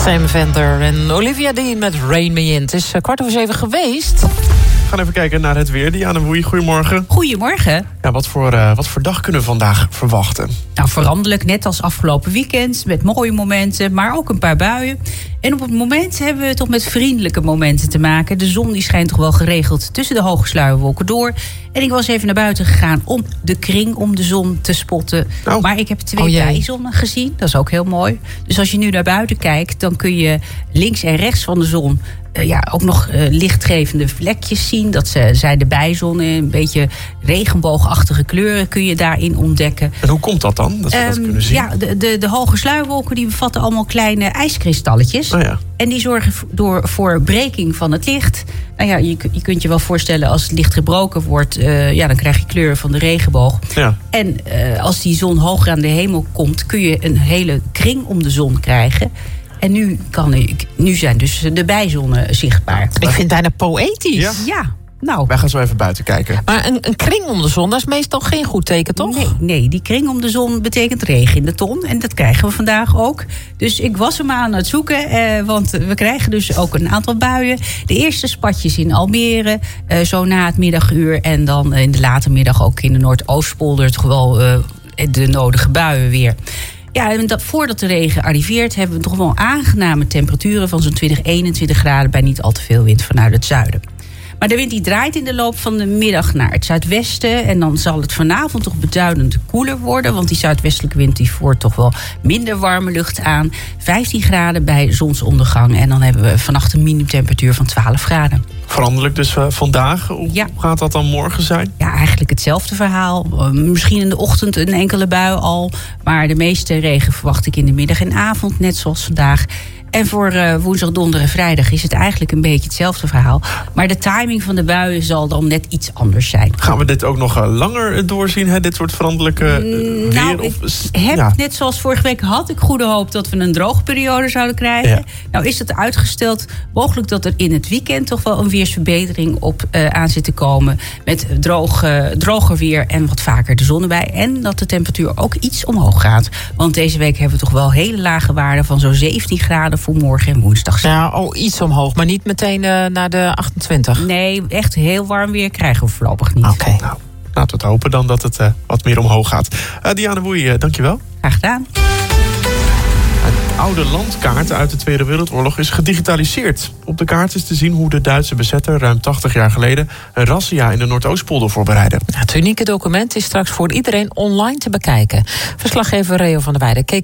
Sam Venter en Olivia Dean met Rain Me In. Het is 7:15 geweest. We gaan even kijken naar het weer. Diana Woei, goedemorgen. Goedemorgen. Ja, wat voor dag kunnen we vandaag verwachten? Nou, veranderlijk, net als afgelopen weekend, met mooie momenten, maar ook een paar buien. En op het moment hebben we toch met vriendelijke momenten te maken. De zon die schijnt toch wel geregeld tussen de hoge sluierwolken door. En ik was even naar buiten gegaan om de kring om de zon te spotten. Oh. Maar ik heb 2 bijzonnen gezien. Dat is ook heel mooi. Dus als je nu naar buiten kijkt, dan kun je links en rechts van de zon ook nog lichtgevende vlekjes zien. Dat zijn de bijzonnen. Een beetje regenboogachtige kleuren kun je daarin ontdekken. En hoe komt dat dan, dat we dat kunnen zien? Ja, de hoge sluierwolken die bevatten allemaal kleine ijskristalletjes. Oh ja. En die zorgen voor breking van het licht. Nou ja, je kunt je wel voorstellen, als het licht gebroken wordt, dan krijg je kleur van de regenboog. Ja. En als die zon hoger aan de hemel komt, kun je een hele kring om de zon krijgen. En nu zijn dus de bijzonnen zichtbaar. Ik vind het bijna poëtisch. Ja, nou. Wij gaan zo even buiten kijken. Maar een kring om de zon, dat is meestal geen goed teken, toch? Nee, die kring om de zon betekent regen in de ton. En dat krijgen we vandaag ook. Dus ik was hem aan het zoeken, want we krijgen dus ook een aantal buien. De eerste spatjes in Almere, zo na het middaguur. En dan in de late middag ook in de Noordoostpolder toch wel de nodige buien weer. Ja, en voordat de regen arriveert, hebben we toch wel aangename temperaturen van zo'n 20-21 graden bij niet al te veel wind vanuit het zuiden. Maar de wind die draait in de loop van de middag naar het zuidwesten. En dan zal het vanavond toch beduidend koeler worden. Want die zuidwestelijke wind die voert toch wel minder warme lucht aan. 15 graden bij zonsondergang. En dan hebben we vannacht een minimumtemperatuur van 12 graden. Veranderlijk dus vandaag. Hoe gaat dat dan morgen zijn? Ja, eigenlijk hetzelfde verhaal. Misschien in de ochtend een enkele bui al. Maar de meeste regen verwacht ik in de middag en avond, net zoals vandaag. En voor woensdag, donderdag en vrijdag is het eigenlijk een beetje hetzelfde verhaal. Maar de timing van de buien zal dan net iets anders zijn. Gaan we dit ook nog langer doorzien, hè? Dit soort veranderlijke weer? Net zoals vorige week had ik goede hoop dat we een droge periode zouden krijgen. Ja. Nou is het uitgesteld. Mogelijk dat er in het weekend toch wel een weersverbetering op aan zit te komen. Met droger weer en wat vaker de zon erbij. En dat de temperatuur ook iets omhoog gaat. Want deze week hebben we toch wel hele lage waarden van zo'n 17 graden voor morgen en woensdag. Ja, iets omhoog, maar niet meteen naar de 28. Nee, echt heel warm weer krijgen we voorlopig niet. Oké. Nou, laten we het hopen dan dat het wat meer omhoog gaat. Diana Woei, dankjewel. Graag gedaan. Een oude landkaart uit de Tweede Wereldoorlog is gedigitaliseerd. Op de kaart is te zien hoe de Duitse bezetter ruim 80 jaar geleden een razzia in de Noordoostpolder voorbereidde. Het unieke document is straks voor iedereen online te bekijken. Verslaggever Reo van der Weijden keek